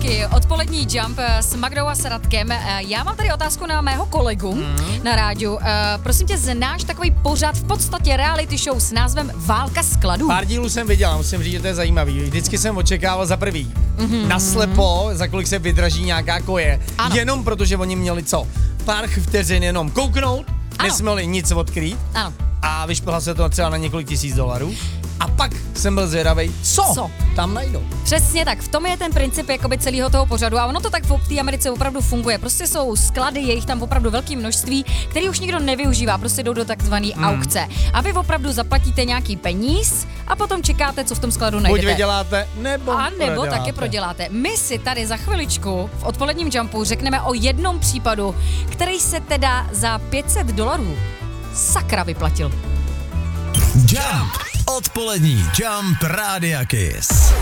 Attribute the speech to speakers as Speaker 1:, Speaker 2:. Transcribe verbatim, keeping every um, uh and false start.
Speaker 1: Taky odpolední Jump s Magdou a s Radkem. Já mám tady otázku na mého kolegu mm. na rádiu. Prosím tě, znáš takový pořad, v podstatě reality show s názvem Válka skladů?
Speaker 2: Pár dílů jsem viděl, musím říct, že to je zajímavý. Vždycky jsem očekával za prvý. Mm-hmm. Naslepo, za kolik se vydraží nějaká koje. Ano. Jenom protože oni měli co? Pár vteřin jenom kouknout, ano. Nesměli nic odkrýt.
Speaker 1: Ano.
Speaker 2: A vyšplhal se to třeba na několik tisíc dolarů. A pak jsem byl zvědavej, co, co tam najdou.
Speaker 1: Přesně tak, v tom je ten princip jakoby celého toho pořadu a ono to tak v té Americe opravdu funguje. Prostě jsou sklady, je jich tam opravdu velké množství, který už nikdo nevyužívá, prostě jdou do takzvané hmm. aukce. A vy opravdu zaplatíte nějaký peníz a potom čekáte, co v tom skladu najdete.
Speaker 2: Buď vyděláte, nebo
Speaker 1: A nebo
Speaker 2: proděláte.
Speaker 1: taky proděláte. My si tady za chviličku v odpoledním Jumpu řekneme o jednom případu, který se teda za pět set dolarů sakra vyplatil.
Speaker 3: Jump! Odpolední Jump Rádia Kiss.